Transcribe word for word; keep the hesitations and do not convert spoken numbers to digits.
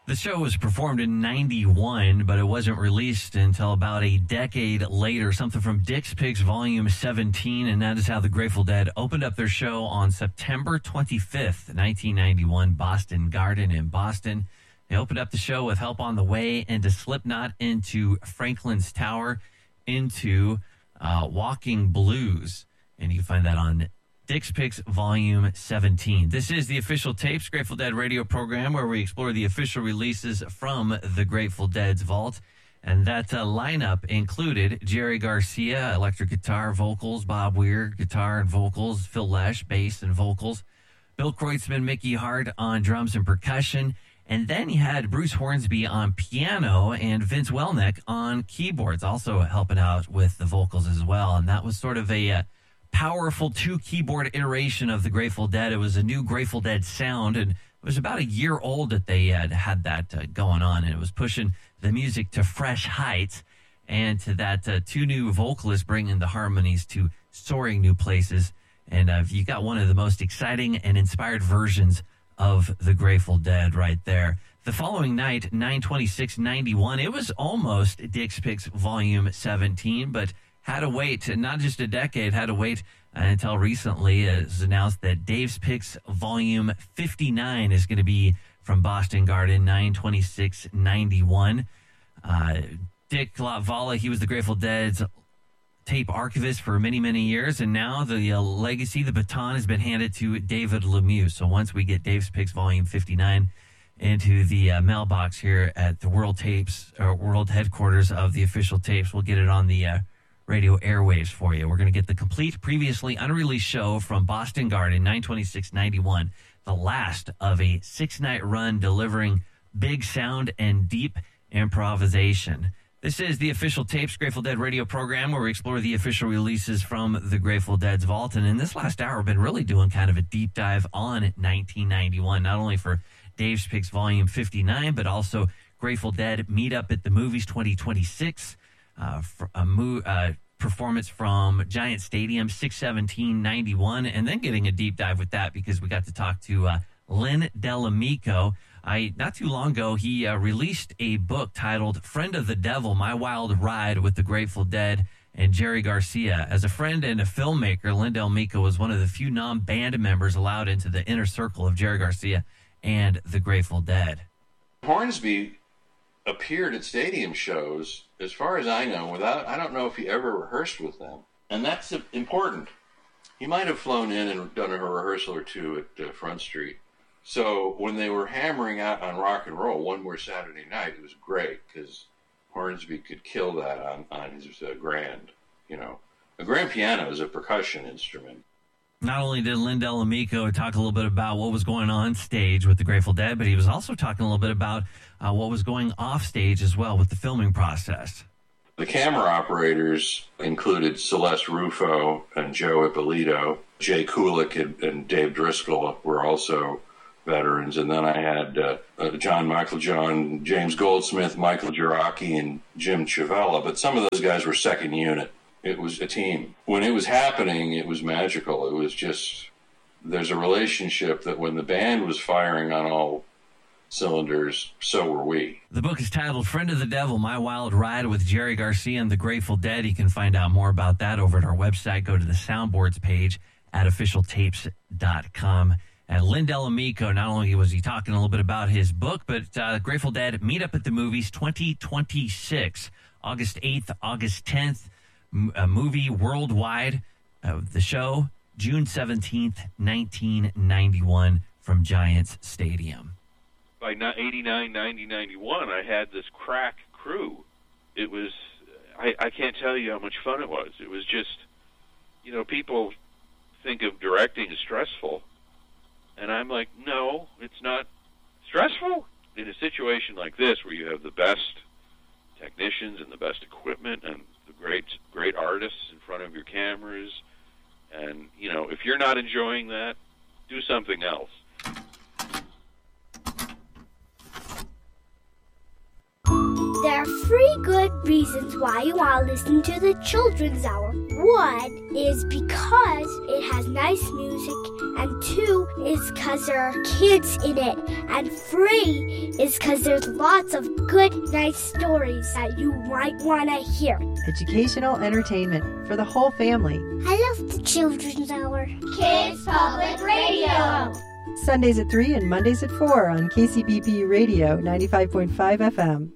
The show was performed in ninety-one, but it wasn't released until about a decade later, something from Dick's Picks Volume seventeen, and that is how the Grateful Dead opened up their show on September twenty-fifth, nineteen ninety-one, Boston Garden in Boston. They opened up the show with Help on the Way, into Slipknot, into Franklin's Tower, into uh, Walking Blues, and you can find that on Dick's Picks Volume seventeen. This is the Official Tapes Grateful Dead radio program where we explore the official releases from the Grateful Dead's vault. And that uh, lineup included Jerry Garcia, electric guitar, vocals, Bob Weir, guitar and vocals, Phil Lesh, bass and vocals, Bill Kreutzmann, Mickey Hart on drums and percussion. And then you had Bruce Hornsby on piano and Vince Welnick on keyboards, also helping out with the vocals as well. And that was sort of a... Uh, powerful two-keyboard iteration of the Grateful Dead. It was a new Grateful Dead sound, and it was about a year old that they had had that uh, going on, and it was pushing the music to fresh heights, and to that uh, two new vocalists bringing the harmonies to soaring new places. And uh, you got one of the most exciting and inspired versions of the Grateful Dead right there. The following night, nine twenty-six ninety-one, it was almost Dick's Picks Volume seventeen, but had to wait, not just a decade, had to wait until recently. It was announced that Dave's Picks Volume fifty-nine is going to be from Boston Garden, nine twenty-six ninety-one. Uh, Dick Latvala, he was the Grateful Dead's tape archivist for many, many years, and now the uh, legacy, the baton, has been handed to David Lemieux. So once we get Dave's Picks Volume fifty-nine into the uh, mailbox here at the World Tapes, or World Headquarters of the Official Tapes, we'll get it on the uh, radio airwaves for you. We're going to get the complete previously unreleased show from Boston Garden, nine twenty-six ninety-one, the last of a six-night run delivering big sound and deep improvisation. This is the Official Tapes Grateful Dead radio program where we explore the official releases from the Grateful Dead's vault. And in this last hour, we've been really doing kind of a deep dive on nineteen ninety-one, not only for Dave's Picks Volume fifty-nine, but also Grateful Dead Meet Up at the Movies twenty twenty-six, Uh, a mo- uh, performance from Giant Stadium, six seventeen ninety-one, and then getting a deep dive with that because we got to talk to uh, Len Delamico. I not too long ago, he uh, released a book titled Friend of the Devil, My Wild Ride with the Grateful Dead and Jerry Garcia. As a friend and a filmmaker, Len Delamico was one of the few non-band members allowed into the inner circle of Jerry Garcia and the Grateful Dead. Hornsby appeared at stadium shows, as far as I know, without, I don't know if he ever rehearsed with them. And that's important. He might have flown in and done a rehearsal or two at uh, Front Street. So when they were hammering out on Rock and Roll one more Saturday night, it was great because Hornsby could kill that on, on his uh, grand, you know. A grand piano is a percussion instrument. Not only did Len Delamico talk a little bit about what was going on stage with the Grateful Dead, but he was also talking a little bit about uh, what was going off stage as well with the filming process. The camera operators included Celeste Rufo and Joe Ippolito. Jay Kulik and, and Dave Driscoll were also veterans. And then I had uh, uh, John Michael John, James Goldsmith, Michael Giracchi, and Jim Chavella. But some of those guys were second unit. It was a team. When it was happening, it was magical. It was just, there's a relationship that when the band was firing on all cylinders, so were we. The book is titled Friend of the Devil, My Wild Ride with Jerry Garcia and the Grateful Dead. You can find out more about that over at our website. Go to the Soundboards page at official tapes dot com. And Len Delamico, not only was he talking a little bit about his book, but uh, Grateful Dead Meet Up at the Movies twenty twenty-six, August eighth, August tenth. A movie worldwide. Uh, the show, June seventeenth, nineteen ninety-one, from Giants Stadium. By eighty-nine, ninety, ninety-one, I had this crack crew. It was, I, I can't tell you how much fun it was. It was just, you know, people think of directing as stressful. And I'm like, no, it's not stressful. In a situation like this where you have the best technicians and the best equipment and the great great artists in front of your cameras, and you know, if you're not enjoying that, do something else. There are three good reasons why you want to listen to the Children's Hour. One is because it has nice music, and two is because there are kids in it, and three is because there's lots of good, nice stories that you might want to hear. Educational entertainment for the whole family. I love the Children's Hour. Kids Public Radio. Sundays at three and Mondays at four on K C B P Radio ninety-five point five F M.